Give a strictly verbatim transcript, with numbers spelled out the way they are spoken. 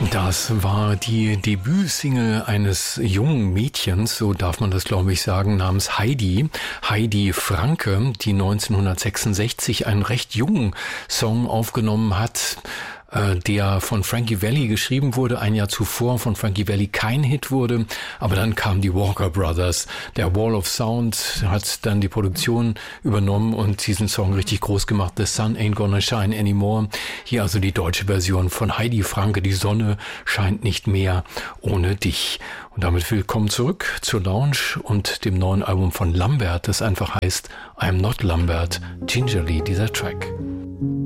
Das war die Debütsingle eines jungen Mädchens, so darf man das glaube ich sagen, namens Heidi. Heidi Franke, die neunzehnhundertsechsundsechzig einen recht jungen Song aufgenommen hat, der von Frankie Valli geschrieben wurde, ein Jahr zuvor von Frankie Valli kein Hit wurde, aber dann kamen die Walker Brothers, der Wall of Sound hat dann die Produktion übernommen und diesen Song richtig groß gemacht, The Sun Ain't Gonna Shine Anymore. Hier also die deutsche Version von Heidi Franke, die Sonne scheint nicht mehr ohne dich. Und damit willkommen zurück zur Lounge und dem neuen Album von Lambert, das einfach heißt I'm Not Lambert, Gingerly, dieser Track.